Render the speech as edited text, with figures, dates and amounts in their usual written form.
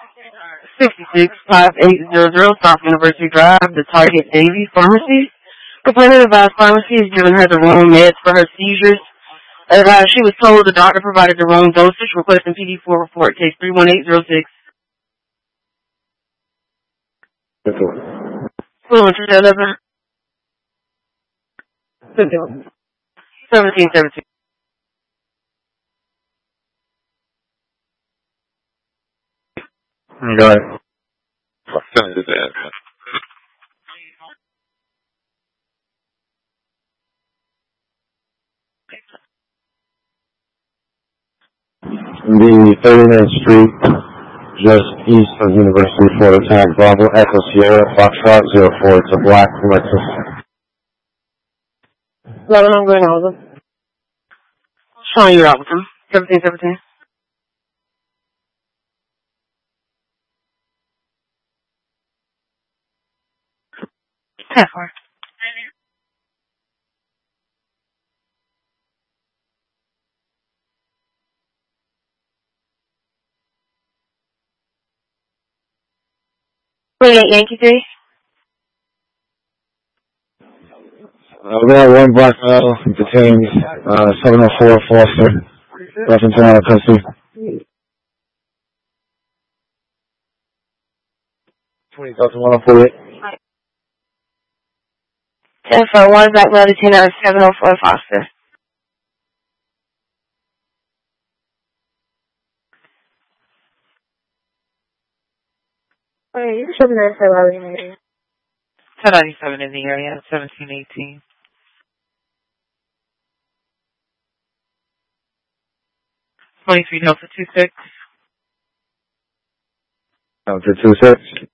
665800 South University Drive, the Target Davy Pharmacy. Complainant advised pharmacy has given her the wrong meds for her seizures. She was told the doctor provided the wrong dosage, requesting PD4 report, case 31806. Fluent to 1717. Go ahead. Send it in. The 39th Street, just east of University Florida Tag, Bravo Echo Sierra, Foxtrot 04. It's a black Lexus. 11, I'm going over. Showing you Robinson, 1717. Half-hour. Yankee 3. We got one black male detained, 704 Foster, reference out of custody. 20,148. 10-1, black male detained out of 704 Foster. Okay, you should be there for 1097 in the area, 1718. 23 Delta 26. Delta 26.